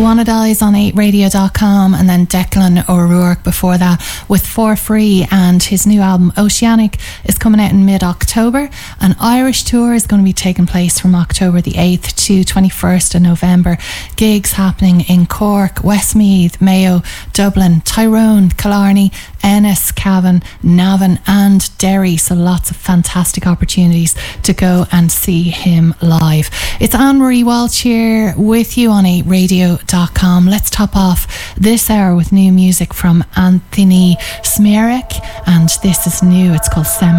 Wannadies on 8radio.com, and then Declan O'Rourke before that with For Free, and his new album Oceanic is coming out in mid-October. An Irish tour is going to be taking place from October the 8th to 21st of November. Gigs happening in Cork, Westmeath, Mayo, Dublin, Tyrone, Killarney, Ennis, Cavan, Navan and Derry. So lots of fantastic opportunities to go and see him live. It's Anne-Marie Walsh here with you on 8radio.com. Let's top off this hour with new music from Anthony Smerek, and this is new. It's called Semi.